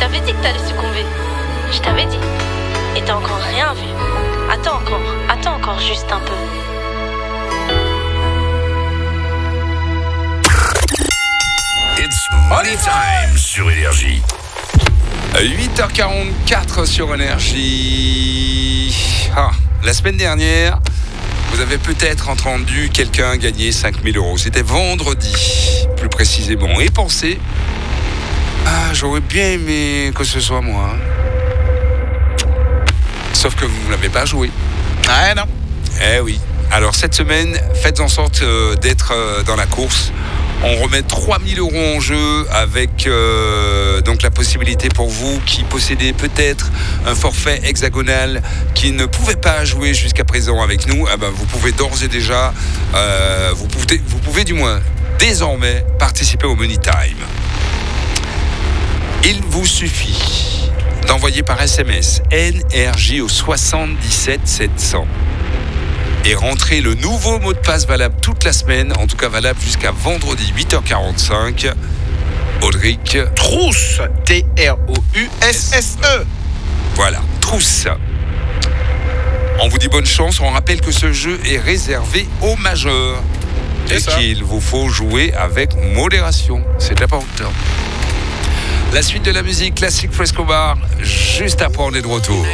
t'avais dit que t'allais succomber. Je t'avais dit. Et t'as encore rien vu. Attends encore juste un peu. It's money time sur Énergie. 8h44 sur Énergie. La semaine dernière, vous avez peut-être entendu quelqu'un gagner 5 000 €. C'était vendredi, plus précisément. Et pensez, j'aurais bien aimé que ce soit moi. Sauf que vous ne l'avez pas joué. Ah non. Eh oui. Alors cette semaine, faites en sorte d'être dans la course. On remet 3 000 € en jeu avec donc la possibilité pour vous qui possédez peut-être un forfait hexagonal qui ne pouvait pas jouer jusqu'à présent avec nous. Vous pouvez d'ores et déjà, vous pouvez du moins désormais participer au Money Time. Il vous suffit d'envoyer par SMS NRJ au 77 700 et rentrer le nouveau mot de passe valable toute la semaine, en tout cas valable jusqu'à vendredi 8h45. Audric Trousse. TROUSSE. Voilà, Trousse. On vous dit bonne chance. On rappelle que ce jeu est réservé aux majeurs et qu'il vous faut jouer avec modération. C'est important. La suite de la musique classique Fresco Bar, juste après on est de retour.